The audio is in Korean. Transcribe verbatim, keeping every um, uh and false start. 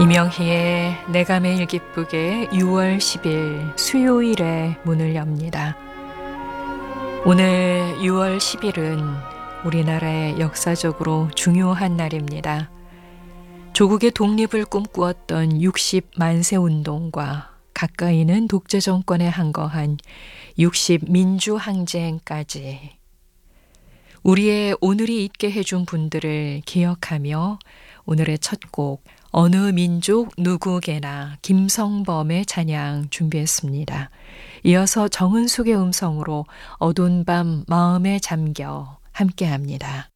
이명희의 내가 매일 기쁘게 유월 십일 수요일에 문을 엽니다. 오늘 유월 십일은 우리나라의 역사적으로 중요한 날입니다. 조국의 독립을 꿈꾸었던 육십 만세 운동과 가까이는 독재 정권에 항거한 육십 민주항쟁까지 우리의 오늘이 있게 해준 분들을 기억하며 오늘의 첫 곡 어느 민족 누구게나 김성범의 찬양 준비했습니다. 이어서 정은숙의 음성으로 어두운 밤 마음에 잠겨 함께합니다.